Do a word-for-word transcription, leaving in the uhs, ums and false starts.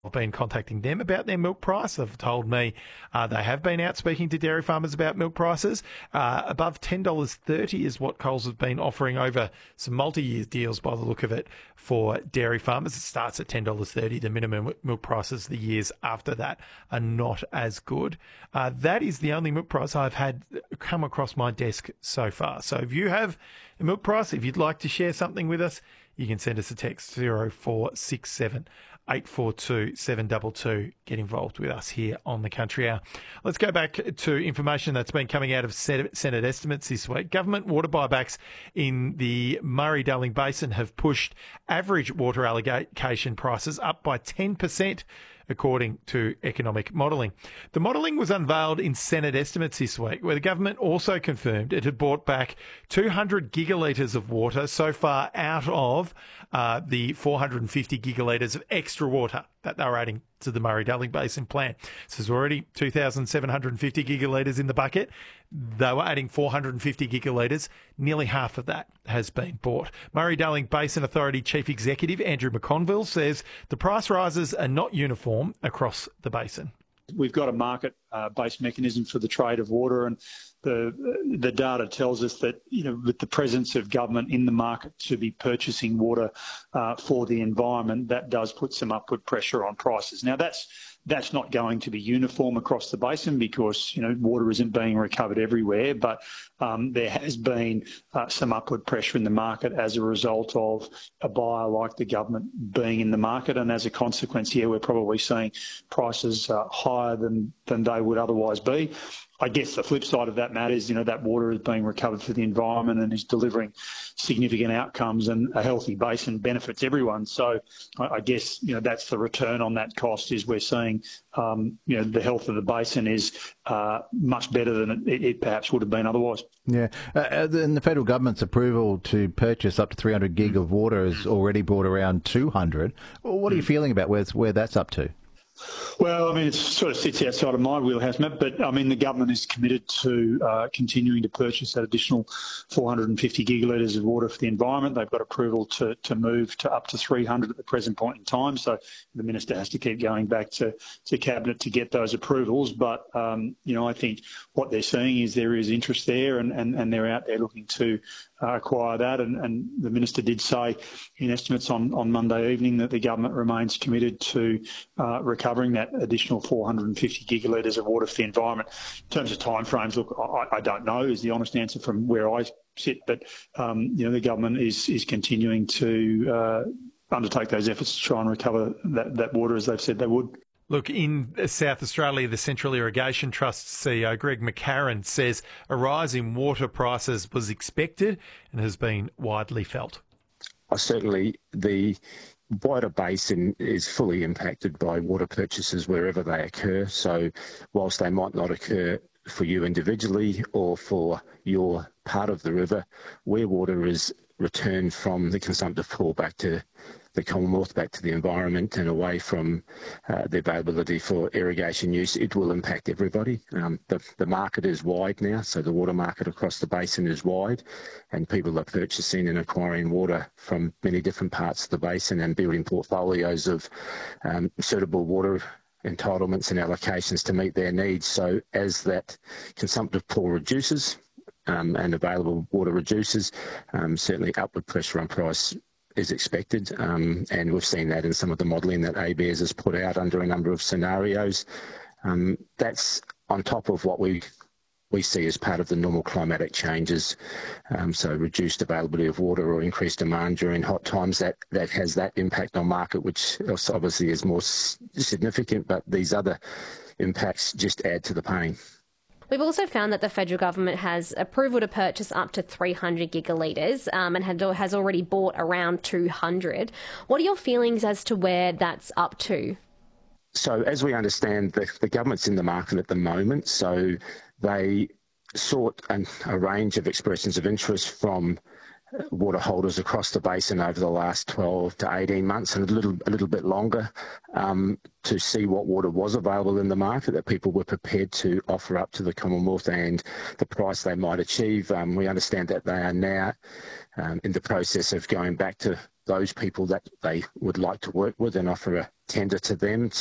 I've been contacting them about their milk price. They've told me uh, they have been out speaking to dairy farmers about milk prices. Uh, above ten dollars thirty is what Coles has been offering over some multi-year deals by the look of it for dairy farmers. It starts at ten dollars thirty. The minimum milk prices the years after that are not as good. Uh, that is the only milk price I've had come across my desk so far. So if you have a milk price, if you'd like to share something with us, you can send us a text zero four six seven eight four two seven two two. Get involved with us here on the Country Hour. Let's go back to information that's been coming out of Senate, Senate estimates this week. Government water buybacks in the Murray-Darling Basin have pushed average water allocation prices up by ten percent, according to economic modelling. The modelling was unveiled in Senate estimates this week, where the government also confirmed it had bought back two hundred gigalitres of water so far out of uh, the four hundred fifty gigalitres of extra water that they were adding to the Murray-Darling Basin plan. So there's already two thousand seven hundred fifty gigalitres in the bucket. They were adding four hundred fifty gigalitres. Nearly half of that has been bought. Murray-Darling Basin Authority Chief Executive Andrew McConville says the price rises are not uniform across the basin. We've got a market-based uh, mechanism for the trade of water, and the the data tells us that, you know, with the presence of government in the market to be purchasing water uh, for the environment, that does put some upward pressure on prices. Now, that's that's not going to be uniform across the basin because, you know, water isn't being recovered everywhere, but um, there has been uh, some upward pressure in the market as a result of a buyer like the government being in the market, and as a consequence, yeah, we're probably seeing prices uh, higher than, than they would otherwise be. I guess the flip side of that matter is, you know, that water is being recovered for the environment and is delivering significant outcomes, and a healthy basin benefits everyone. So I, I guess, you know, that's the return on that cost, is we're seeing, um, you know, the health of the basin is uh, much better than it, it perhaps would have been otherwise. Yeah. Uh, and the federal government's approval to purchase up to three hundred gig of water has already brought around two hundred. Well, what are you feeling about where, where that's up to? Well, I mean, it sort of sits outside of my wheelhouse, Matt, but I mean, the government is committed to uh, continuing to purchase that additional four hundred fifty gigalitres of water for the environment. They've got approval to, to move to up to three hundred at the present point in time. So the minister has to keep going back to, to Cabinet to get those approvals. But, um, you know, I think what they're seeing is there is interest there, and, and, and they're out there looking to uh, acquire that. And, and the minister did say in estimates on, on Monday evening that the government remains committed to uh, recovering that additional four hundred fifty gigalitres of water for the environment. In terms of timeframes, look, I, I don't know is the honest answer from where I sit, but um, you know, the government is is continuing to uh, undertake those efforts to try and recover that, that water as they've said they would. Look, in South Australia, the Central Irrigation Trust C E O, Greg McCarron, says a rise in water prices was expected and has been widely felt. Uh, certainly, the wider basin is fully impacted by water purchases wherever they occur. So whilst they might not occur for you individually or for your part of the river, where water is returned from the consumptive pool back to the Commonwealth, back to the environment and away from uh, the availability for irrigation use, it will impact everybody. Um, the, the market is wide now, so the water market across the basin is wide, and people are purchasing and acquiring water from many different parts of the basin and building portfolios of um, suitable water entitlements and allocations to meet their needs. So as that consumptive pool reduces um, and available water reduces, um, certainly upward pressure on price is expected, um, and we've seen that in some of the modelling that A B A R S has put out under a number of scenarios. Um, that's on top of what we we see as part of the normal climatic changes, um, so reduced availability of water or increased demand during hot times. That that has that impact on market, which obviously is more s- significant, but these other impacts just add to the pain. We've also found that the federal government has approval to purchase up to three hundred gigalitres um, and had, has already bought around two hundred. What are your feelings as to where that's up to? So as we understand, the, the government's in the market at the moment, so they sought an, a range of expressions of interest from water holders across the basin over the last twelve to eighteen months and a little a little bit longer um, to see what water was available in the market that people were prepared to offer up to the Commonwealth and the price they might achieve. Um, we understand that they are now um, in the process of going back to those people that they would like to work with and offer a tender to them